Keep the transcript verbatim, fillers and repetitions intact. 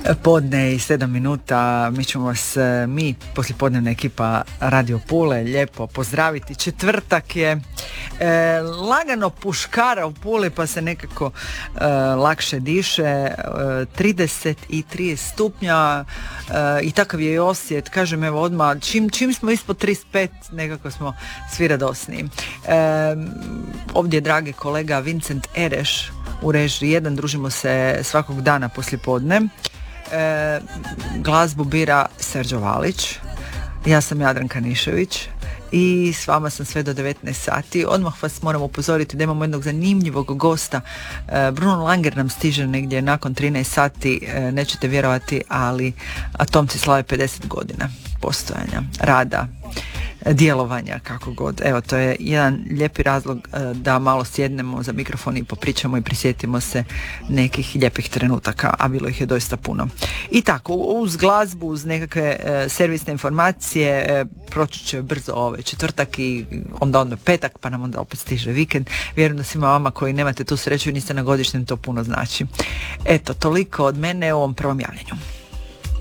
podne i sedam minuta. Mi ćemo vas, mi poslijepodnevna ekipa Radio Pule, lijepo pozdraviti. Četvrtak je, e, lagano puškara u Puli pa se nekako e, lakše diše, e, trideset tri stupnja e, i takav je i osjet. Kažem, evo odmah, čim, čim smo ispod trideset pet nekako smo svi radosniji. E, ovdje je dragi kolega Vincent Ereš u režiji jedan, družimo se svakog dana poslijepodne. E, glazbu bira Serđo Valić, ja sam Jadranka Nišević i s vama sam sve do devetnaest sati. Odmah vas moram upozoriti da imamo jednog zanimljivog gosta. e, Bruno Langer nam stiže negdje nakon trinaest sati, e, nećete vjerovati, ali Atomci slave pedeset godina postojanja, rada, djelovanja, kako god. Evo, to je jedan lijepi razlog e, da malo sjednemo za mikrofon i popričamo i prisjetimo se nekih lijepih trenutaka, a bilo ih je doista puno. I tako, uz glazbu, uz nekakve e, servisne informacije, e, proći će brzo ovaj četvrtak i onda onda petak, pa nam onda opet stiže vikend. Vjerujem da svima vama koji nemate tu sreću i niste na godišnjem, to puno znači. Eto, toliko od mene u ovom prvom javljanju.